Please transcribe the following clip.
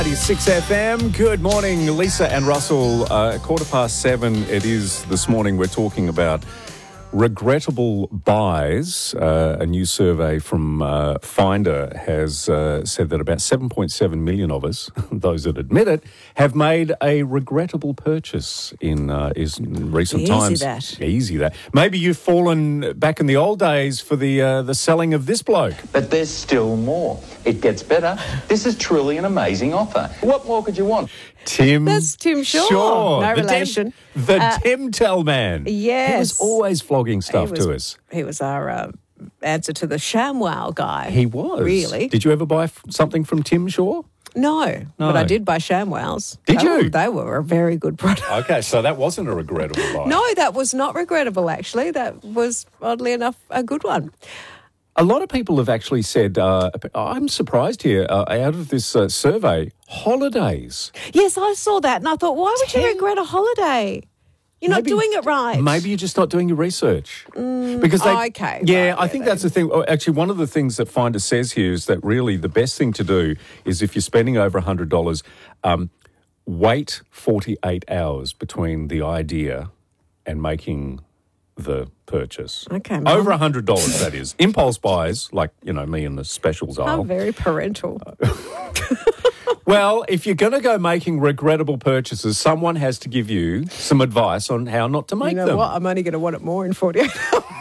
96 FM. Good morning, Lisa and Russell. 7:15 it is this morning. We're talking about regrettable buys. A new survey from Finder has said that about 7.7 million of us, those that admit it, have made a regrettable purchase in recent times. Easy that. Maybe you've fallen back in the old days for the selling of this bloke. But there's still more. It gets better. This is truly an amazing offer. What more could you want? Tim. That's Tim Shaw. No relation. The Timtel man. Yes. He was always flogging stuff to us. He was our answer to the ShamWow guy. He was. Really? Did you ever buy something from Tim Shaw? No, but I did buy ShamWows. Did you? They were a very good product. Okay, so that wasn't a regrettable buy. No, that was not regrettable, actually. That was, oddly enough, a good one. A lot of people have actually said, I'm surprised here, out of this survey, holidays. Yes, I saw that and I thought, why would you regret a holiday? You're not doing it right. Maybe you're just not doing your research. Because okay. Yeah, right, I think that's the thing. Actually, one of the things that Finder says here is that really the best thing to do is if you're spending over $100, wait 48 hours between the idea and making the purchase. Okay. Over $100, that is. Impulse buys, like, me in the specials aisle. How very parental. Well, if you're going to go making regrettable purchases, someone has to give you some advice on how not to make them. You know what? I'm only going to want it more in 48 hours.